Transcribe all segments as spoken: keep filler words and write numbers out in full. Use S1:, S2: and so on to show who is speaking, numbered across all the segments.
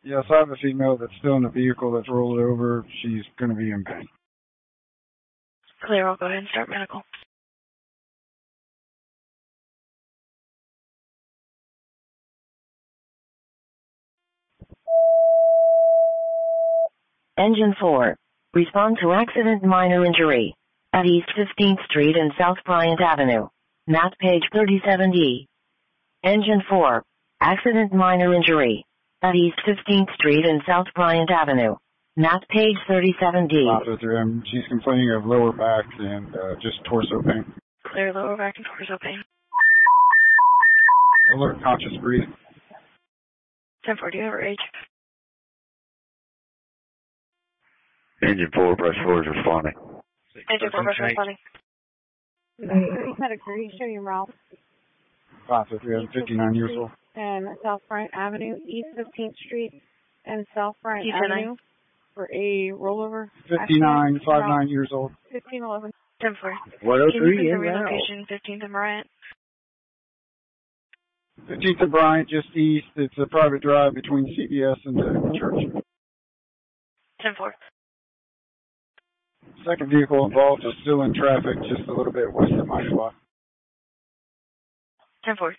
S1: Yes, I have a female that's still in the vehicle that's rolled over. She's going to be in pain.
S2: Clear, I'll go ahead and start medical.
S3: Engine four. Respond to accident minor injury at East fifteenth Street and South Bryant Avenue. Map page thirty-seven D. Engine four. Accident minor injury at East fifteenth Street and South Bryant Avenue. Map page thirty-seven D.
S1: She's complaining of lower back and uh, just torso pain.
S2: Clear, lower back and torso pain.
S1: Alert, conscious breathing.
S2: ten four, do you have her age?
S4: Engine four, brush four is responding.
S2: Engine four, brush responding.
S5: Medical, you show your route.
S1: Five fifty, fifty-nine years old.
S5: And South Bryant Avenue, East fifteenth Street and South Bryant Avenue for a rollover.
S1: fifty-nine, five nine years old.
S5: fifteen eleven.
S2: ten four.
S4: one oh three
S2: in route. Location fifteenth and Bryant.
S1: fifteenth and Bryant, just east. It's a private drive between C B S and the church.
S2: ten four.
S1: Second vehicle involved is still in traffic, just a little bit west of my spot.
S2: ten four.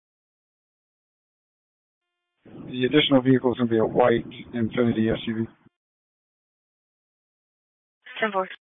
S1: The additional vehicle is going to be a white Infiniti S U V.
S2: ten four.